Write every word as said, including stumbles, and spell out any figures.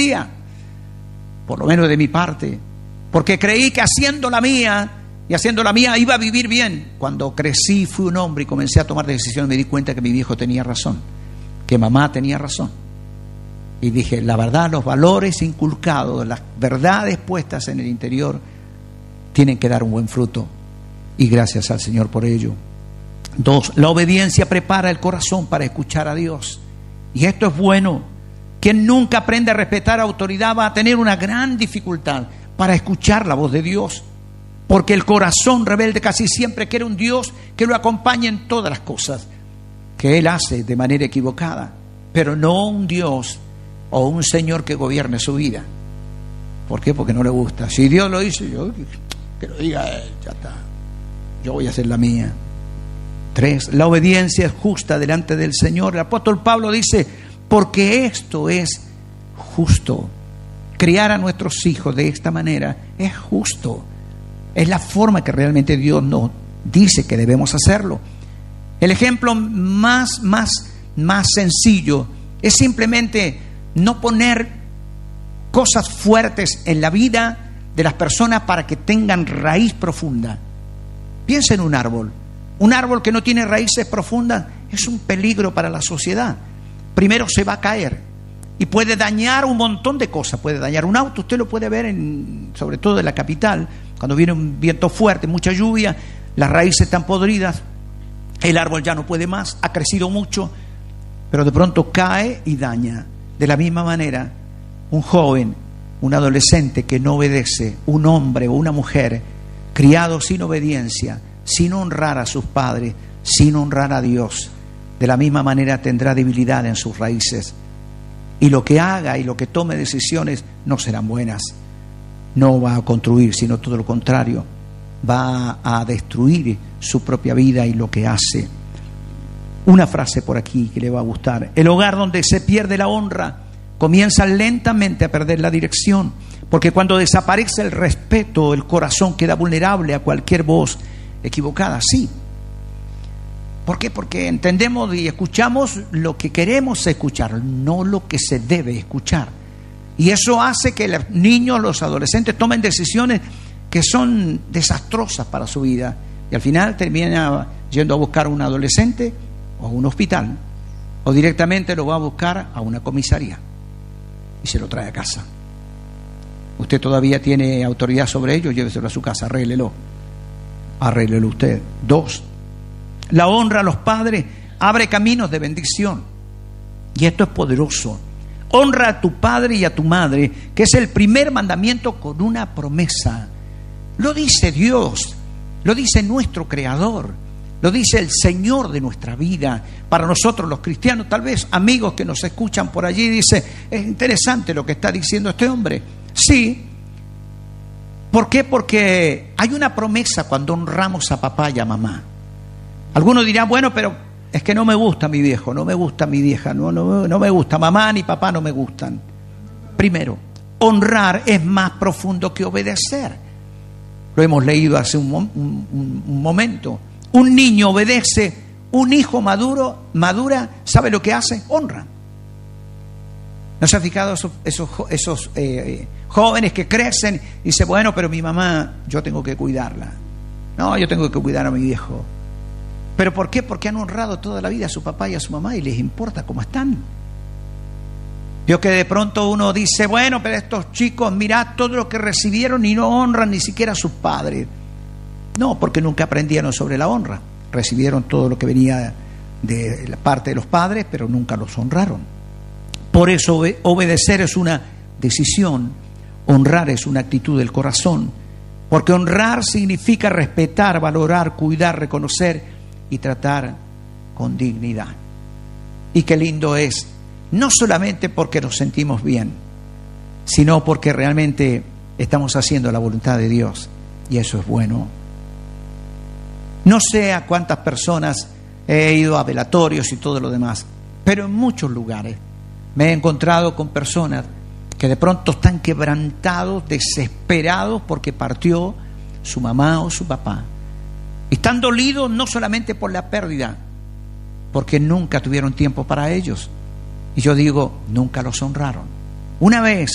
creía, por lo menos de mi parte, porque creí que haciendo la mía y haciendo la mía iba a vivir bien. Cuando crecí, fui un hombre y comencé a tomar decisiones, me di cuenta que mi viejo tenía razón, que mamá tenía razón. Y dije, la verdad, los valores inculcados, las verdades puestas en el interior tienen que dar un buen fruto. Y gracias al Señor por ello. Dos, la obediencia prepara el corazón para escuchar a Dios. Y esto es bueno. Quien nunca aprende a respetar autoridad va a tener una gran dificultad para escuchar la voz de Dios. Porque el corazón rebelde casi siempre quiere un Dios que lo acompañe en todas las cosas que Él hace de manera equivocada. Pero no un Dios o un Señor que gobierne su vida. ¿Por qué? Porque no le gusta. Si Dios lo hizo, yo que lo diga Él, ya está. Yo voy a hacer la mía. Tres, la obediencia es justa delante del Señor. El apóstol Pablo dice, porque esto es justo. Criar a nuestros hijos de esta manera es justo. Es la forma que realmente Dios nos dice que debemos hacerlo. El ejemplo más, más, más sencillo es simplemente no poner cosas fuertes en la vida de las personas para que tengan raíz profunda. Piensa en un árbol. Un árbol que no tiene raíces profundas es un peligro para la sociedad. Primero se va a caer y puede dañar un montón de cosas. Puede dañar un auto, usted lo puede ver en, sobre todo en la capital, cuando viene un viento fuerte, mucha lluvia, las raíces están podridas, el árbol ya no puede más, ha crecido mucho, pero de pronto cae y daña. De la misma manera, un joven, un adolescente que no obedece, un hombre o una mujer criado sin obediencia, sin honrar a sus padres, sin honrar a Dios, de la misma manera tendrá debilidad en sus raíces. Y lo que haga y lo que tome decisiones no serán buenas. No va a construir, sino todo lo contrario. Va a destruir su propia vida y lo que hace. Una frase por aquí que le va a gustar. El hogar donde se pierde la honra comienza lentamente a perder la dirección. Porque cuando desaparece el respeto, el corazón queda vulnerable a cualquier voz equivocada, sí. ¿Por qué? Porque entendemos y escuchamos lo que queremos escuchar, no lo que se debe escuchar. Y eso hace que los niños, los adolescentes tomen decisiones que son desastrosas para su vida. Y al final termina yendo a buscar a un adolescente o a un hospital, o directamente lo va a buscar a una comisaría y se lo trae a casa. Usted todavía tiene autoridad sobre ello, lléveselo a su casa, arréglelo. Arréglelo usted. Dos, la honra a los padres abre caminos de bendición. Y esto es poderoso. Honra a tu padre y a tu madre, que es el primer mandamiento con una promesa. Lo dice Dios, lo dice nuestro Creador, lo dice el Señor de nuestra vida. Para nosotros los cristianos, tal vez amigos que nos escuchan por allí, dicen, es interesante lo que está diciendo este hombre. Sí. ¿Por qué? Porque hay una promesa cuando honramos a papá y a mamá. Algunos dirán, bueno, pero es que no me gusta mi viejo, no me gusta mi vieja, no, no, no me gusta, mamá ni papá no me gustan. Primero, honrar es más profundo que obedecer. Lo hemos leído hace un, un, un, un momento. Un niño obedece, un hijo maduro, madura, ¿sabe lo que hace? Honra. ¿No se ha fijado esos, esos, esos eh, jóvenes que crecen y dicen, bueno, pero mi mamá, yo tengo que cuidarla? No, yo tengo que cuidar a mi viejo. ¿Pero por qué? Porque han honrado toda la vida a su papá y a su mamá y les importa cómo están. Vio que de pronto uno dice, bueno, pero estos chicos, mirad todo lo que recibieron y no honran ni siquiera a sus padres. No, porque nunca aprendieron sobre la honra. Recibieron todo lo que venía de la parte de los padres, pero nunca los honraron. Por eso obedecer es una decisión, honrar es una actitud del corazón, porque honrar significa respetar, valorar, cuidar, reconocer y tratar con dignidad. Y qué lindo es, no solamente porque nos sentimos bien, sino porque realmente estamos haciendo la voluntad de Dios, y eso es bueno. No sé a cuántas personas he ido a velatorios y todo lo demás, pero en muchos lugares me he encontrado con personas que de pronto están quebrantados, desesperados porque partió su mamá o su papá. Están dolidos no solamente por la pérdida, porque nunca tuvieron tiempo para ellos. Y yo digo, nunca los honraron. Una vez